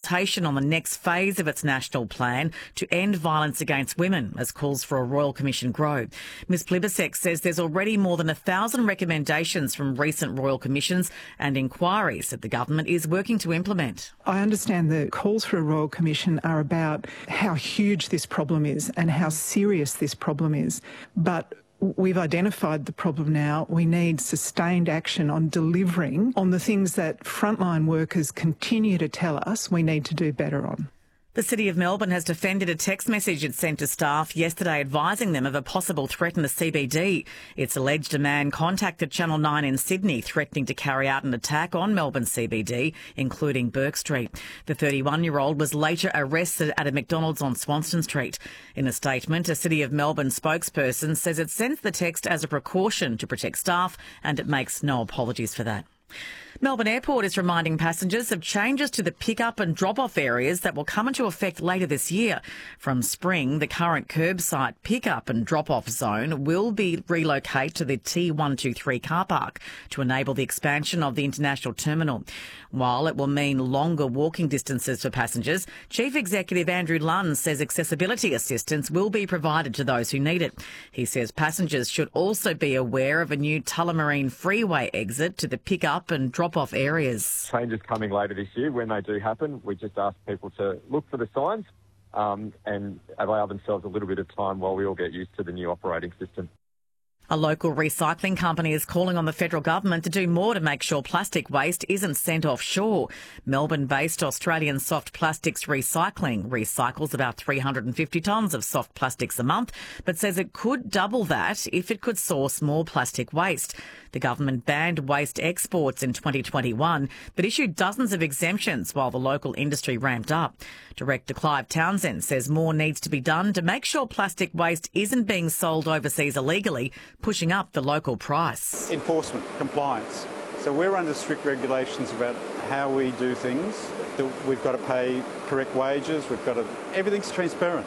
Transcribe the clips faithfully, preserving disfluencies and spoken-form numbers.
consultation on the next phase of its national plan to end violence against women as calls for a Royal Commission grow. Ms Plibersek says there's already more than a thousand recommendations from recent Royal Commissions and inquiries that the government is working to implement. I understand the calls for a Royal Commission are about how huge this problem is and how serious this problem is. But we've identified the problem now. We need sustained action on delivering on the things that frontline workers continue to tell us we need to do better on. The City of Melbourne has defended a text message it sent to staff yesterday advising them of a possible threat in the C B D. It's alleged a man contacted Channel nine in Sydney threatening to carry out an attack on Melbourne C B D, including Bourke Street. The thirty-one-year-old was later arrested at a McDonald's on Swanston Street. In a statement, a City of Melbourne spokesperson says it sends the text as a precaution to protect staff and it makes no apologies for that. Melbourne Airport is reminding passengers of changes to the pick-up and drop-off areas that will come into effect later this year. From spring, the current curbside pick-up and drop-off zone will be relocated to the T one two three car park to enable the expansion of the international terminal. While it will mean longer walking distances for passengers, Chief Executive Andrew Lunn says accessibility assistance will be provided to those who need it. He says passengers should also be aware of a new Tullamarine Freeway exit to the pick-up and drop-off areas. Changes coming later this year. When they do happen, we just ask people to look for the signs um, and allow themselves a little bit of time while we all get used to the new operating system. A local recycling company is calling on the federal government to do more to make sure plastic waste isn't sent offshore. Melbourne-based Australian Soft Plastics Recycling recycles about three hundred fifty tonnes of soft plastics a month, but says it could double that if it could source more plastic waste. The government banned waste exports in twenty twenty-one, but issued dozens of exemptions while the local industry ramped up. Director Clive Townsend says more needs to be done to make sure plastic waste isn't being sold overseas illegally, pushing up the local price. Enforcement, compliance. So we're under strict regulations about how we do things. We've got to pay correct wages. We've got to, everything's transparent.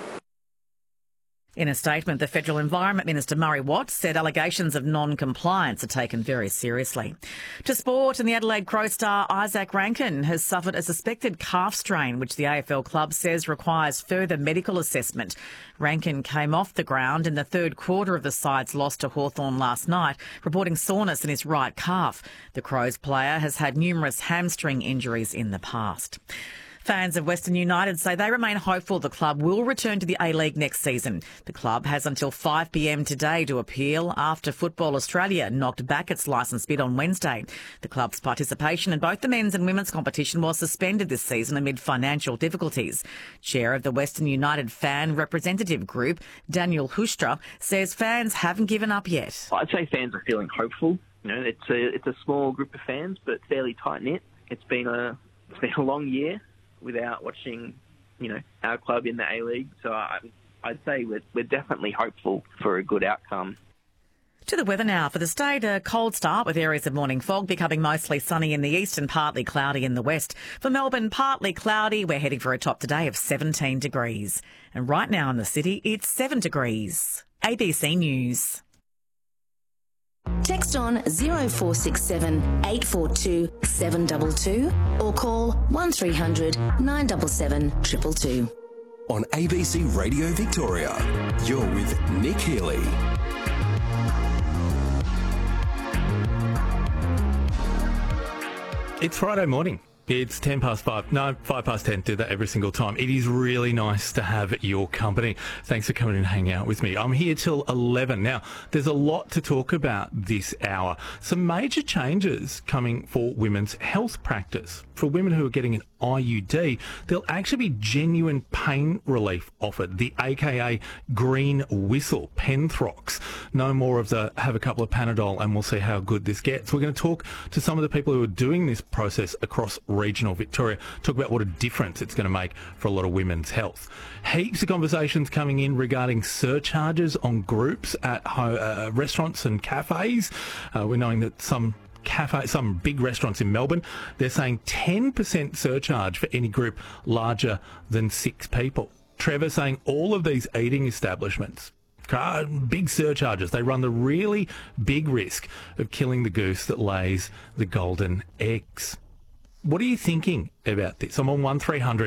In a statement, the Federal Environment Minister Murray Watts said allegations of non-compliance are taken very seriously. To sport, and the Adelaide Crow star Isaac Rankine has suffered a suspected calf strain, which the A F L club says requires further medical assessment. Rankine came off the ground in the third quarter of the side's loss to Hawthorn last night, reporting soreness in his right calf. The Crows player has had numerous hamstring injuries in the past. Fans of Western United say they remain hopeful the club will return to the A-League next season. The club has until five p m today to appeal after Football Australia knocked back its licence bid on Wednesday. The club's participation in both the men's and women's competition was suspended this season amid financial difficulties. Chair of the Western United Fan Representative Group, Daniel Hustra, says fans haven't given up yet. I'd say fans are feeling hopeful. You know, it's a it's a small group of fans, but fairly tight-knit. It's been a it's been a long year without watching, you know, our club in the A-League. So I, I'd say we're, we're definitely hopeful for a good outcome. To the weather now. For the state, a cold start with areas of morning fog becoming mostly sunny in the east and partly cloudy in the west. For Melbourne, partly cloudy. We're heading for a top today of seventeen degrees. And right now in the city, it's seven degrees. A B C News. Text on zero four six seven, eight four two, seven two two or call one three hundred, nine seven seven, two two two. On A B C Radio Victoria, you're with Nick Healy. It's Friday morning. It's ten past five. No, five past ten. Do that every single time. It is really nice to have your company. Thanks for coming and hanging out with me. I'm here till eleven. Now, there's a lot to talk about this hour. Some major changes coming for women's health practice. For women who are getting an I U D, there'll actually be genuine pain relief offered, the A K A green whistle, Penthrox. No more of the have a couple of Panadol and we'll see how good this gets. We're going to talk to some of the people who are doing this process across regional Victoria, talk about what a difference it's going to make for a lot of women's health. Heaps of conversations coming in regarding surcharges on groups at ho- uh, restaurants and cafes. Uh, we're knowing that some cafe, some big restaurants in Melbourne, they're saying ten percent surcharge for any group larger than six people. Trevor saying all of these eating establishments, big surcharges, they run the really big risk of killing the goose that lays the golden eggs. What are you thinking about this? I'm on one three hundred